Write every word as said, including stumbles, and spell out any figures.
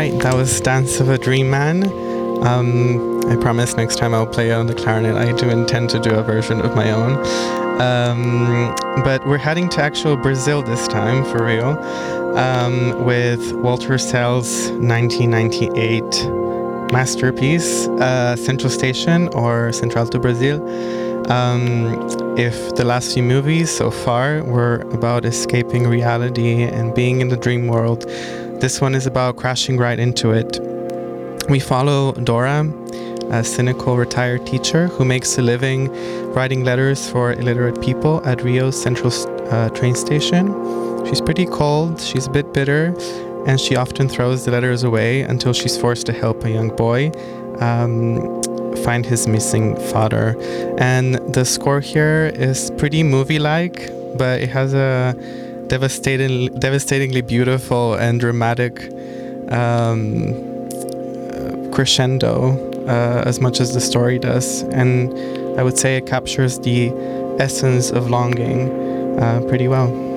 right, that was Dance of a Dream Man. Um, I promise next time I'll play on the clarinet. I do intend to do a version of my own. Um, but we're heading to actual Brazil this time, for real, um, with Walter Sell's nineteen ninety-eight masterpiece, uh, Central Station, or Central do Brasil. Um, if the last few movies so far were about escaping reality and being in the dream world, this one is about crashing right into it. We follow Dora, a cynical retired teacher who makes a living writing letters for illiterate people at Rio's Central uh, train station. She's pretty cold, she's a bit bitter, and she often throws the letters away until she's forced to help a young boy um, find his missing father. And the score here is pretty movie-like, but it has a devastating, devastatingly beautiful and dramatic um, crescendo, uh, as much as the story does. And I would say it captures the essence of longing uh, pretty well.